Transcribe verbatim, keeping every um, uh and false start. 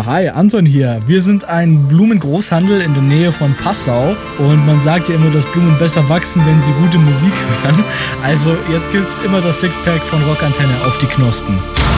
Hi, Anton hier. Wir sind ein Blumengroßhandel in der Nähe von Passau und man sagt ja immer, dass Blumen besser wachsen, wenn sie gute Musik hören. Also jetzt gibt's immer das Sixpack von Rockantenne auf die Knospen.